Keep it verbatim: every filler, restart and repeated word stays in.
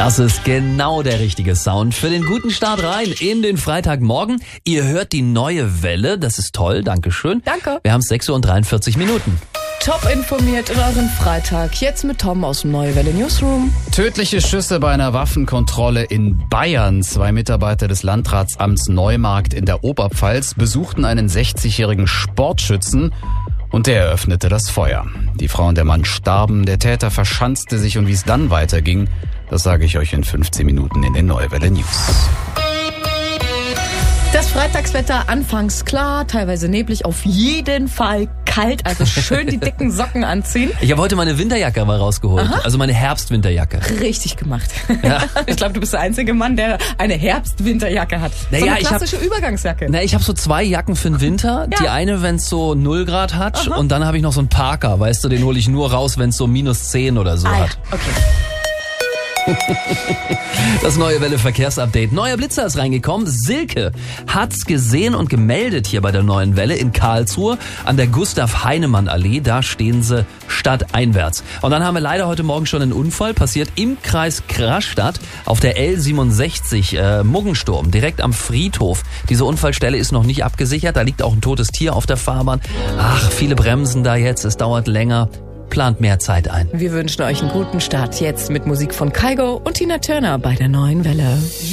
Das ist genau der richtige Sound für den guten Start rein in den Freitagmorgen. Ihr hört die neue Welle, das ist toll, Dankeschön. Danke. Wir haben sechs Uhr und dreiundvierzig Minuten. Top informiert in euren Freitag. Jetzt mit Tom aus dem Neue Welle Newsroom. Tödliche Schüsse bei einer Waffenkontrolle in Bayern. Zwei Mitarbeiter des Landratsamts Neumarkt in der Oberpfalz besuchten einen sechzigjährigen Sportschützen und der eröffnete das Feuer. Die Frau und der Mann starben, der Täter verschanzte sich und wie es dann weiterging, das sage ich euch in fünfzehn Minuten in den Neue Welle News. Das Freitagswetter anfangs klar, teilweise neblig, auf jeden Fall kalt, also schön die dicken Socken anziehen. Ich habe heute meine Winterjacke mal rausgeholt, Aha. also meine Herbstwinterjacke. Richtig gemacht. Ja. Ich glaube, du bist der einzige Mann, der eine Herbstwinterjacke hat. Naja, so eine ich hab- klassische Übergangsjacke. Na, ich habe so zwei Jacken für den Winter. Ja. Die eine, wenn es so null Grad hat, Aha. und dann habe ich noch so einen Parker, weißt du, den hole ich nur raus, wenn es so minus zehn oder so Ah, ja. hat. Okay. Das neue Welle-Verkehrsupdate. Neuer Blitzer ist reingekommen. Silke hat's gesehen und gemeldet hier bei der neuen Welle in Karlsruhe an der Gustav-Heinemann-Allee. Da stehen sie stadteinwärts. Und dann haben wir leider heute Morgen schon einen Unfall passiert im Kreis Krastadt auf der L siebenundsechzig, äh, Muggensturm, direkt am Friedhof. Diese Unfallstelle ist noch nicht abgesichert. Da liegt auch ein totes Tier auf der Fahrbahn. Ach, viele bremsen da jetzt. Es dauert länger. Plant mehr Zeit ein. Wir wünschen euch einen guten Start jetzt mit Musik von Kygo und Tina Turner bei der Neuen Welle.